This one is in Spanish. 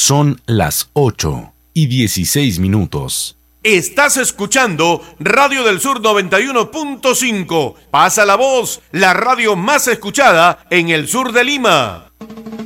Son las 8:16. Estás escuchando Radio del Sur 91.5. Pasa la voz, la radio más escuchada en el sur de Lima.